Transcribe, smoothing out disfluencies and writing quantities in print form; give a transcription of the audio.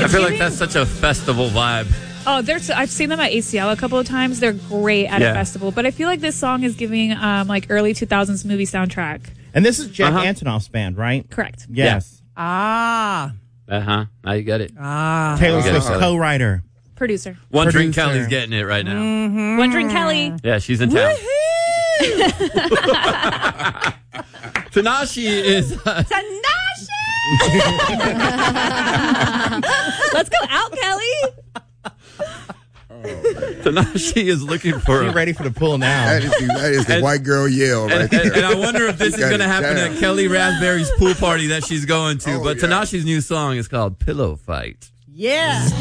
I feel like that's such a festival vibe. Oh, I've seen them at ACL a couple of times. They're great at a festival. But I feel like this song is giving like early 2000s movie soundtrack. And this is Jack Antonoff's band, right? Correct. Yes. Ah. Now you get it. Ah. Taylor Swift's co-writer. Producer. One Drink Kelly's getting it right now. Mm-hmm. One Drink Kelly. Yeah, she's in town. Tanashi is... Tanashi! Let's go out, Kelly. Tanashi is looking for... Get ready for the pull now. That is the white girl yell right there. And I wonder if this is going to happen at Kelly Raspberry's pool party that she's going to. But Tanashi's new song is called Pillow Fight. Yeah.